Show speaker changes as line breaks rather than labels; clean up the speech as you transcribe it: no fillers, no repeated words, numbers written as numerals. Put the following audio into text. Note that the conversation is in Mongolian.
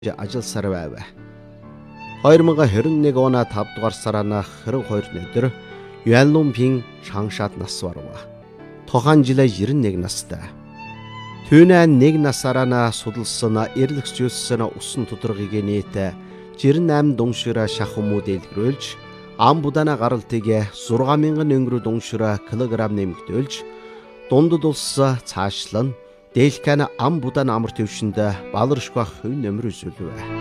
ажилласаар байв. 2021 оны 5 дугаар сарынх 22 өдөр Юан Лунпин Чангшад нас барв. Тухайн жил 91 настай. Түүний 1 насаараа судалсан эрлэг зүйлсэн усан тодорхойг нийт 98 дуншира шахмуу дэлгэрүүлж ам будана гаралтыг 6000 өнгөрөө дуншира килограмм нэмэгдүүлж дундад улс цаашлан Дэлхэнэ ам будан амар төвшөнд баларшгүй хөв нөмөр үзүүлв.